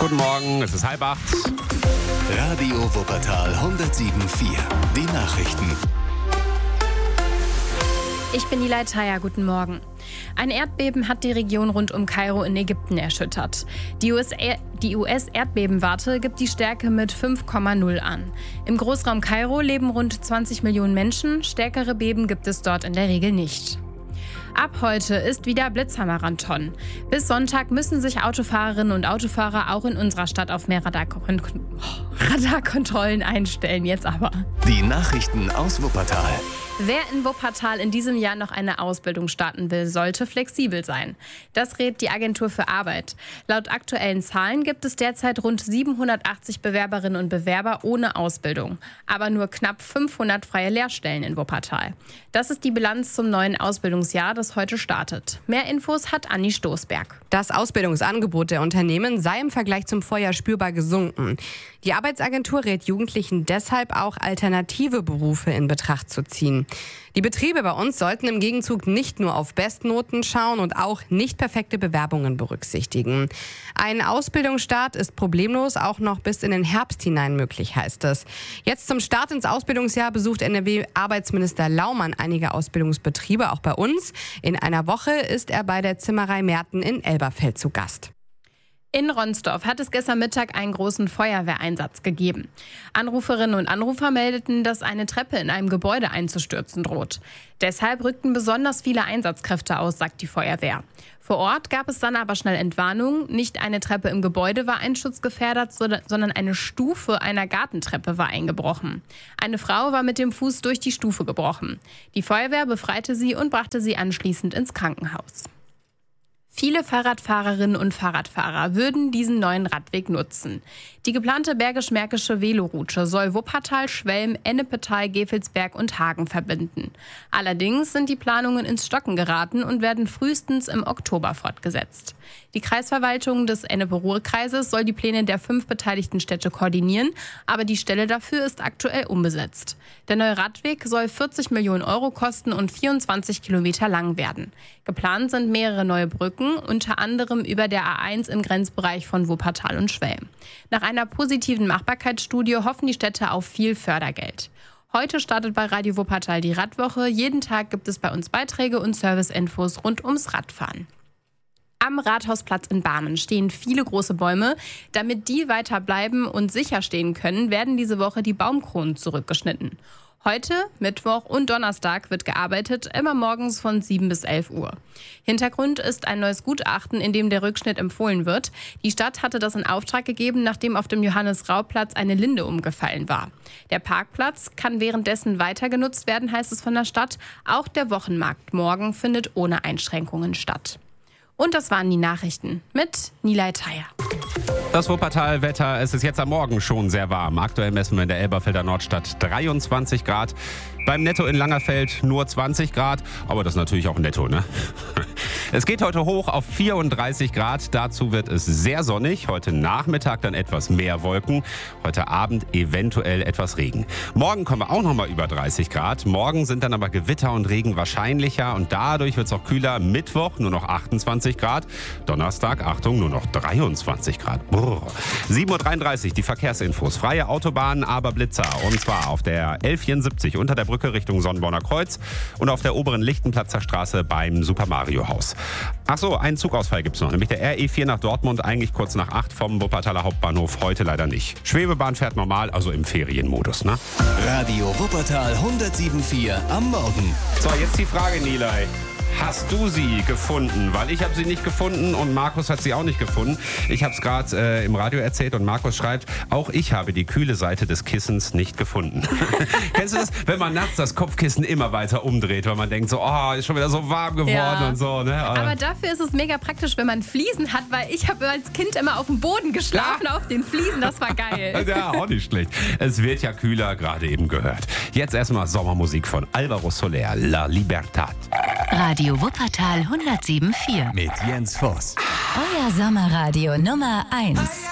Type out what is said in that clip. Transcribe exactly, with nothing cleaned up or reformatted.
Guten Morgen, es ist halb acht. Radio Wuppertal hundertsieben Komma vier. Die Nachrichten. Ich bin Nilay Taya, guten Morgen. Ein Erdbeben hat die Region rund um Kairo in Ägypten erschüttert. Die U S-Erdbebenwarte gibt die Stärke mit fünf Komma null an. Im Großraum Kairo leben rund zwanzig Millionen Menschen. Stärkere Beben gibt es dort in der Regel nicht. Ab heute ist wieder Blitzermarathon. Bis Sonntag müssen sich Autofahrerinnen und Autofahrer auch in unserer Stadt auf mehr Radarkon- Radarkontrollen einstellen. Jetzt aber. Die Nachrichten aus Wuppertal. Wer in Wuppertal in diesem Jahr noch eine Ausbildung starten will, sollte flexibel sein. Das rät die Agentur für Arbeit. Laut aktuellen Zahlen gibt es derzeit rund siebenhundertachtzig Bewerberinnen und Bewerber ohne Ausbildung, aber nur knapp fünfhundert freie Lehrstellen in Wuppertal. Das ist die Bilanz zum neuen Ausbildungsjahr, das heute startet. Mehr Infos hat Anni Stoßberg. Das Ausbildungsangebot der Unternehmen sei im Vergleich zum Vorjahr spürbar gesunken. Die Arbeitsagentur rät Jugendlichen deshalb auch, alternative Berufe in Betracht zu ziehen. Die Betriebe bei uns sollten im Gegenzug nicht nur auf Bestnoten schauen und auch nicht perfekte Bewerbungen berücksichtigen. Ein Ausbildungsstart ist problemlos auch noch bis in den Herbst hinein möglich, heißt es. Jetzt zum Start ins Ausbildungsjahr besucht N R W-Arbeitsminister Laumann einige Ausbildungsbetriebe, auch bei uns. In einer Woche ist er bei der Zimmerei Merten in Elberfeld zu Gast. In Ronsdorf hat es gestern Mittag einen großen Feuerwehreinsatz gegeben. Anruferinnen und Anrufer meldeten, dass eine Treppe in einem Gebäude einzustürzen droht. Deshalb rückten besonders viele Einsatzkräfte aus, sagt die Feuerwehr. Vor Ort gab es dann aber schnell Entwarnung. Nicht eine Treppe im Gebäude war einschutzgefährdet, sondern eine Stufe einer Gartentreppe war eingebrochen. Eine Frau war mit dem Fuß durch die Stufe gebrochen. Die Feuerwehr befreite sie und brachte sie anschließend ins Krankenhaus. Viele Fahrradfahrerinnen und Fahrradfahrer würden diesen neuen Radweg nutzen. Die geplante Bergisch-Märkische Veloroute soll Wuppertal, Schwelm, Ennepetal, Gevelsberg und Hagen verbinden. Allerdings sind die Planungen ins Stocken geraten und werden frühestens im Oktober fortgesetzt. Die Kreisverwaltung des Ennepe-Ruhr-Kreises soll die Pläne der fünf beteiligten Städte koordinieren, aber die Stelle dafür ist aktuell unbesetzt. Der neue Radweg soll vierzig Millionen Euro kosten und vierundzwanzig Kilometer lang werden. Geplant sind mehrere neue Brücken, unter anderem über der A eins im Grenzbereich von Wuppertal und Schwelm. Nach einer positiven Machbarkeitsstudie hoffen die Städte auf viel Fördergeld. Heute startet bei Radio Wuppertal die Radwoche. Jeden Tag gibt es bei uns Beiträge und Serviceinfos rund ums Radfahren. Am Rathausplatz in Barmen stehen viele große Bäume. Damit die weiter bleiben und sicher stehen können, werden diese Woche die Baumkronen zurückgeschnitten. Heute, Mittwoch und Donnerstag wird gearbeitet, immer morgens von sieben bis elf Uhr. Hintergrund ist ein neues Gutachten, in dem der Rückschnitt empfohlen wird. Die Stadt hatte das in Auftrag gegeben, nachdem auf dem Johannes-Rau-Platz eine Linde umgefallen war. Der Parkplatz kann währenddessen weiter genutzt werden, heißt es von der Stadt. Auch der Wochenmarkt morgen findet ohne Einschränkungen statt. Und das waren die Nachrichten mit Nilay Taya. Das Wuppertal-Wetter, es ist jetzt am Morgen schon sehr warm. Aktuell messen wir in der Elberfelder Nordstadt dreiundzwanzig Grad. Beim Netto in Langerfeld nur zwanzig Grad, aber das ist natürlich auch Netto, ne? Es geht heute hoch auf vierunddreißig Grad. Dazu wird es sehr sonnig. Heute Nachmittag dann etwas mehr Wolken. Heute Abend eventuell etwas Regen. Morgen kommen wir auch noch mal über dreißig Grad. Morgen sind dann aber Gewitter und Regen wahrscheinlicher und dadurch wird es auch kühler. Mittwoch nur noch achtundzwanzig Grad. Donnerstag, Achtung, nur noch dreiundzwanzig Grad. Brrr. sieben Uhr dreiunddreißig, die Verkehrsinfos. Freie Autobahnen, aber Blitzer. Und zwar auf der L vierundsiebzig unter der Brücke Richtung Sonnenborner Kreuz und auf der oberen Lichtenplatzer Straße beim Super Mario Haus. Ach so, einen Zugausfall gibt's noch, nämlich der R E vier nach Dortmund, eigentlich kurz nach acht vom Wuppertaler Hauptbahnhof, heute leider nicht. Schwebebahn fährt normal, also im Ferienmodus, ne? Radio Wuppertal hundertsieben Komma vier am Morgen. So, jetzt die Frage, Nilay. Hast du sie gefunden? Weil ich habe sie nicht gefunden und Markus hat sie auch nicht gefunden. Ich habe es gerade äh, im Radio erzählt und Markus schreibt, auch ich habe die kühle Seite des Kissens nicht gefunden. Kennst du das? Wenn man nachts das Kopfkissen immer weiter umdreht, weil man denkt so, oh, ist schon wieder so warm geworden ja. und so. Ne? Aber dafür ist es mega praktisch, wenn man Fliesen hat, weil ich habe als Kind immer auf dem Boden geschlafen, ja. auf den Fliesen, das war geil. Ja, auch nicht schlecht. Es wird ja kühler, gerade eben gehört. Jetzt erstmal Sommermusik von Alvaro Soler, La Libertad. Radio Wuppertal hundertsieben Komma vier. Mit Jens Voss. Euer Sommerradio Nummer eins.